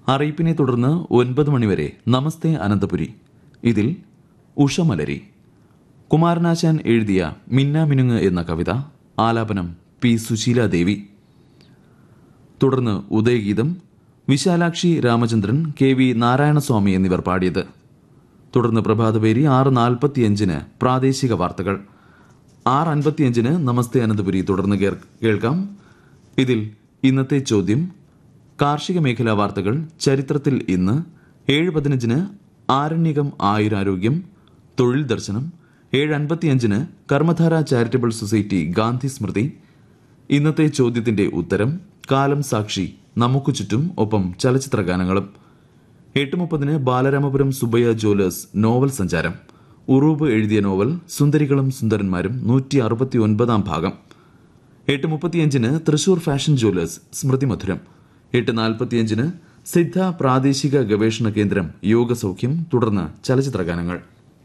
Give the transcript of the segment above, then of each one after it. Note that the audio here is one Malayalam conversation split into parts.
അറിയിപ്പിനെ തുടർന്ന് 9 മണിവരെ നമസ്തേ അനന്തപുരി. ഇതിൽ ഉഷമലരി, കുമാരനാശാൻ എഴുതിയ മിന്നാമിനുങ്ങ് എന്ന കവിത, ആലാപനം പി സുശീലാദേവി. തുടർന്ന് ഉദയഗീതം വിശാലാക്ഷി രാമചന്ദ്രൻ, കെ വി നാരായണസ്വാമി എന്നിവർ പാടിയത്. തുടർന്ന് പ്രഭാതപേരി 6:45 പ്രാദേശിക വാർത്തകൾ. 6:55 നമസ്തേ അനന്തപുരി തുടർന്ന് കേൾക്കാം. ഇതിൽ ഇന്നത്തെ ചോദ്യം, കാർഷിക മേഖലാ വാർത്തകൾ, ചരിത്രത്തിൽ ഇന്ന്, 7:15 ആരണ്യകം ആയുരാരോഗ്യം, തൊഴിൽ ദർശനം, 7:55 കർമ്മധാര ചാരിറ്റബിൾ സൊസൈറ്റി ഗാന്ധി സ്മൃതി, ഇന്നത്തെ ചോദ്യത്തിന്റെ ഉത്തരം, കാലം സാക്ഷി, നമുക്കു ചുറ്റും, ഒപ്പം ചലച്ചിത്ര ഗാനങ്ങളും. 8:30 ബാലരാമപുരം സുബയ്യ ജ്വല്ലേഴ്സ് നോവൽ സഞ്ചാരം. ഉറൂബ് എഴുതിയ നോവൽ സുന്ദരികളും സുന്ദരന്മാരും 169 ഭാഗം. 8:35 തൃശൂർ ഫാഷൻ ജ്വല്ലേഴ്സ് സ്മൃതി മധുരം. 8:45 സിദ്ധ പ്രാദേശിക ഗവേഷണ കേന്ദ്രം യോഗസൗഖ്യം, തുടർന്ന് ചലച്ചിത്ര ഗാനങ്ങൾ.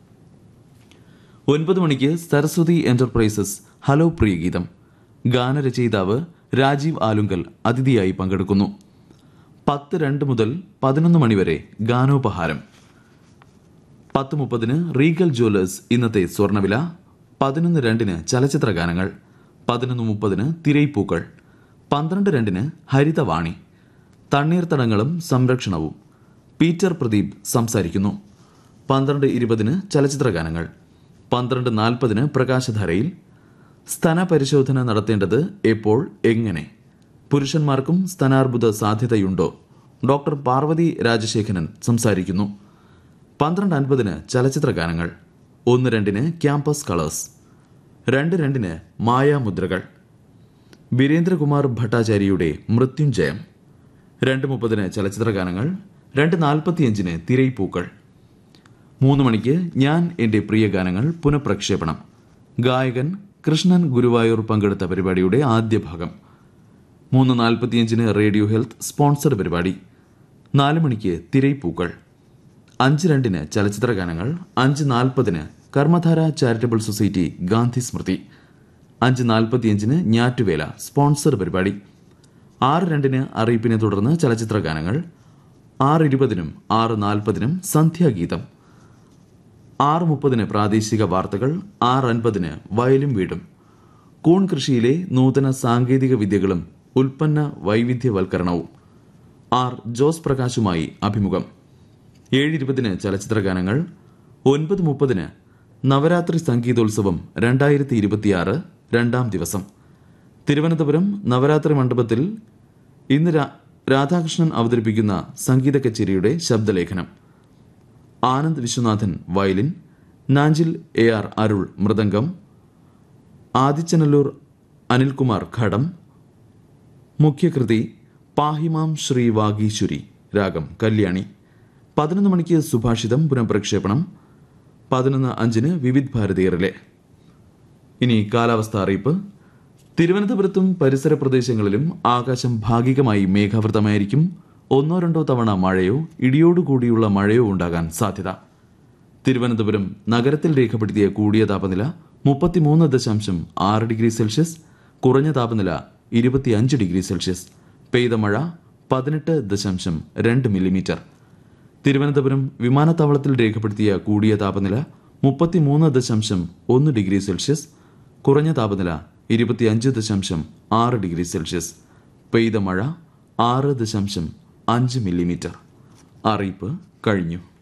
9 മണിക്ക് സരസ്വതി എന്റർപ്രൈസസ് ഹലോ പ്രിയഗീതം. ഗാനരചയിതാവ് രാജീവ് ആലുങ്കൽ അതിഥിയായി പങ്കെടുക്കുന്നു. 10:02 മുതൽ 11 മണിവരെ ഗാനോപഹാരം. 10:30 റീഗൽ ജ്വല്ലേഴ്സ് ഇന്നത്തെ സ്വർണ്ണവില. 11:02 ചലച്ചിത്ര ഗാനങ്ങൾ. 11:30 തിരൈപ്പൂക്കൾ. 12:02 ഹരിതവാണി, തണ്ണീർത്തടങ്ങളും സംരക്ഷണവും. പീറ്റർ പ്രദീപ് സംസാരിക്കുന്നു. 12:20 ചലച്ചിത്ര ഗാനങ്ങൾ. 12:40 പ്രകാശധാരയിൽ സ്തന പരിശോധന നടത്തേണ്ടത് എപ്പോൾ, എങ്ങനെ, പുരുഷന്മാർക്കും സ്തനാർബുദ സാധ്യതയുണ്ടോ, ഡോക്ടർ പാർവതി രാജശേഖരൻ സംസാരിക്കുന്നു. 12:50 ചലച്ചിത്ര ഗാനങ്ങൾ. 1:02 ക്യാമ്പസ് കളേഴ്സ്. 2:02 മായാമുദ്രകൾ, വീരേന്ദ്രകുമാർ ഭട്ടാചാര്യയുടെ മൃത്യുഞ്ജയം. 2:30 ചലച്ചിത്ര ഗാനങ്ങൾ. 2:45 തിരൈപ്പൂക്കൾ. 3 മണിക്ക് ഞാൻ എന്റെ പ്രിയ ഗാനങ്ങൾ പുനഃപ്രക്ഷേപണം. ഗായകൻ കൃഷ്ണൻ ഗുരുവായൂർ പങ്കെടുത്ത പരിപാടിയുടെ ആദ്യ ഭാഗം. 3:45 റേഡിയോ ഹെൽത്ത് സ്പോൺസർഡ് പരിപാടി. 4 മണിക്ക് തിരൈപ്പൂക്കൾ. 5:02 ചലച്ചിത്ര ഗാനങ്ങൾ. 5:40 കർമ്മധാര ചാരിറ്റബിൾ സൊസൈറ്റി ഗാന്ധി സ്മൃതി. 5:45 ഞാറ്റുവേല സ്പോൺസർ പരിപാടി. 6:02 അറിയിപ്പിനെ തുടർന്ന് ചലച്ചിത്ര ഗാനങ്ങൾ. 6:20 6:40 സന്ധ്യാഗീതം. 6:30 പ്രാദേശിക വാർത്തകൾ. 6:50 വയലും വീടും. കൂൺ കൃഷിയിലെ നൂതന സാങ്കേതിക വിദ്യകളും ഉൽപ്പന്ന വൈവിധ്യവൽക്കരണവും. ആർ ജോസ് പ്രകാശുമായി അഭിമുഖം. 7:20 ചലച്ചിത്ര ഗാനങ്ങൾ. 9:30 നവരാത്രി സംഗീതോത്സവം 2026 രണ്ടാം ദിവസം. തിരുവനന്തപുരം നവരാത്രി മണ്ഡപത്തിൽ ഇന്ന് രാധാകൃഷ്ണൻ അവതരിപ്പിക്കുന്ന സംഗീത കച്ചേരിയുടെ ശബ്ദലേഖനം. ആനന്ദ് വിശ്വനാഥൻ വയലിൻ, നാഞ്ചിൽ AR അരുൾ മൃദംഗം, ആദിച്ചനല്ലൂർ അനിൽകുമാർ ഘടം. മുഖ്യകൃതി പാഹിമാം ശ്രീ വാഗീശ്വരി, രാഗം കല്യാണി. 11 മണിക്ക് സുഭാഷിതം പുനഃപ്രക്ഷേപണം. 11:05 വിവിധ് ഭാരതീയറിലെ. ഇനി കാലാവസ്ഥ അറിയിപ്പ്. തിരുവനന്തപുരത്തും പരിസര പ്രദേശങ്ങളിലും ആകാശം ഭാഗികമായി മേഘാവൃതമായിരിക്കും. 1-2 തവണ മഴയോ ഇടിയോടുകൂടിയുള്ള മഴയോ ഉണ്ടാകാൻ സാധ്യത. തിരുവനന്തപുരം നഗരത്തിൽ രേഖപ്പെടുത്തിയ കൂടിയ താപനില 33.6 ഡിഗ്രി സെൽഷ്യസ്, കുറഞ്ഞ താപനില 25 ഡിഗ്രി സെൽഷ്യസ്. പെയ്ത മഴ 18.2 മില്ലിമീറ്റർ. തിരുവനന്തപുരം വിമാനത്താവളത്തിൽ രേഖപ്പെടുത്തിയ കൂടിയ താപനില 33.1 ഡിഗ്രി സെൽഷ്യസ്, കുറഞ്ഞ താപനില 25.6 ഡിഗ്രി സെൽഷ്യസ്. പെയ്ത മഴ 6.5 മില്ലിമീറ്റർ. അറിയിപ്പ് കഴിഞ്ഞു.